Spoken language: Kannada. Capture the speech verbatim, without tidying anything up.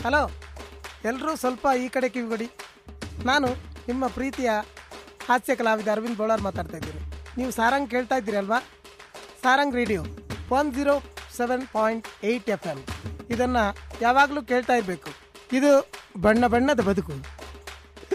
ಹಲೋ, ಎಲ್ಲರೂ ಸ್ವಲ್ಪ ಈ ಕಡೆ ಕಿವಿಗೊಡಿ. ನಾನು ನಿಮ್ಮ ಪ್ರೀತಿಯ ಹಾಸ್ಯ ಕಲಾವಿದ ಅರವಿಂದ್ ಬೋಳಾರ್ ಮಾತಾಡ್ತಾ ಇದ್ದೀನಿ. ನೀವು ಸಾರಂಗ್ ಕೇಳ್ತಾ ಇದ್ದೀರಿ ಅಲ್ವಾ? Sarang radio one zero seven point eight F M. ಇದನ್ನು ಯಾವಾಗಲೂ ಕೇಳ್ತಾ ಇರಬೇಕು. ಇದು ಬಣ್ಣ ಬಣ್ಣದ ಬದುಕು.